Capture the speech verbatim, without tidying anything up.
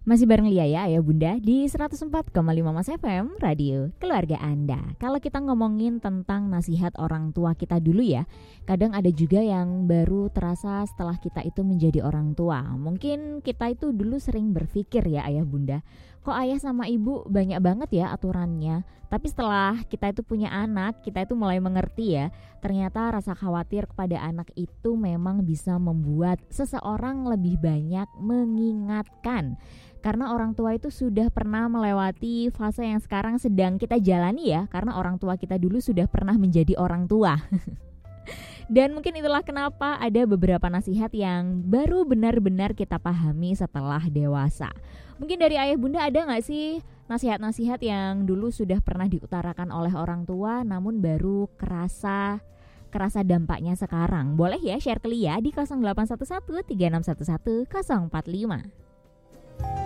Masih bareng Lia ya Ayah Bunda di seratus empat koma lima Mas F M Radio Keluarga Anda. Kalau kita ngomongin tentang nasihat orang tua kita dulu ya, kadang ada juga yang baru terasa setelah kita itu menjadi orang tua. Mungkin kita itu dulu sering berpikir ya Ayah Bunda, kok ayah sama ibu banyak banget ya aturannya. Tapi setelah kita itu punya anak, kita itu mulai mengerti ya, ternyata rasa khawatir kepada anak itu memang bisa membuat seseorang lebih banyak mengingatkan. Karena orang tua itu sudah pernah melewati fase yang sekarang sedang kita jalani ya, karena orang tua kita dulu sudah pernah menjadi orang tua. Dan mungkin itulah kenapa ada beberapa nasihat yang baru benar-benar kita pahami setelah dewasa. Mungkin dari ayah bunda ada gak sih nasihat-nasihat yang dulu sudah pernah diutarakan oleh orang tua namun baru kerasa kerasa dampaknya sekarang? Boleh ya share ke Lia di nol delapan satu satu tiga enam satu satu nol empat lima.